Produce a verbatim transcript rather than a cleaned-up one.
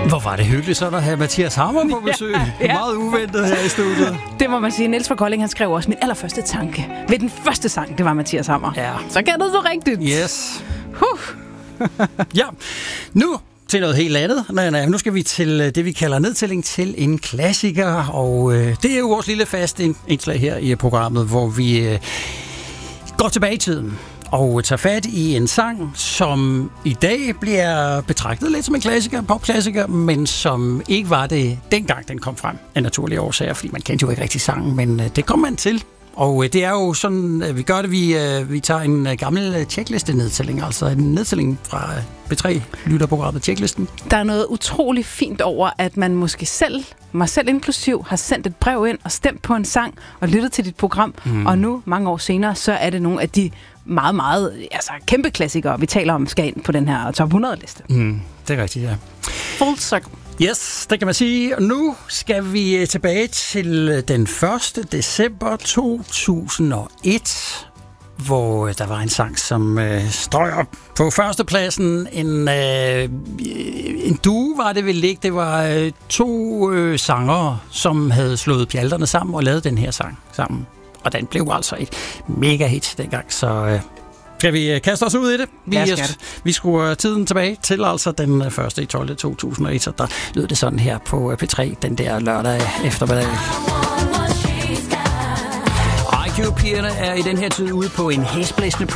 Hvor var det hyggeligt så at have Mathias Hammer på besøg. Ja, ja. Meget uventet her i studiet. Det må man sige. Niels fra Kolding, han skrev også min allerførste tanke ved den første sang, det var Mathias Hammer. Ja. Så kan det så rigtigt. Yes. Huh. Ja, nu til noget helt andet. Nej, nej, nu skal vi til det, vi kalder nedtælling til en klassiker. Og øh, det er jo vores lille faste indslag her i programmet, hvor vi øh, går tilbage i tiden og tager fat i en sang, som i dag bliver betragtet lidt som en klassiker, popklassiker, men som ikke var det dengang, den kom frem af naturlige årsager, fordi man kendte jo ikke rigtig sangen, men det kom man til. Og det er jo sådan, vi gør det, vi, vi tager en gammel checkliste-nedtælling, altså en nedtælling fra B tre lytterprogrammet Checklisten. Der er noget utroligt fint over, at man måske selv, mig selv inklusiv, har sendt et brev ind og stemt på en sang og lyttet til dit program, mm. og nu, mange år senere, så er det nogle af de meget, meget altså, kæmpe klassikere, vi taler om, skal ind på den her top hundrede-liste. Mm, det er rigtigt, ja. Full circle. Yes, det kan man sige. Og nu skal vi tilbage til den første december to tusind og et, hvor der var en sang, som øh, strøg op på førstepladsen. En, øh, en duo var det vel ikke. Det var øh, to øh, sangere, som havde slået pjalterne sammen og lavet den her sang sammen. Og den blev altså et mega hit dengang, så øh, skal vi kaste os ud i det? Vi, ja, det. vi skruer tiden tilbage til altså den første i tolvte to tusind og et, så der lød det sådan her på P tre den der lørdag eftermiddag. I Q-pigerne er i den her tid ude på en hæsblæsende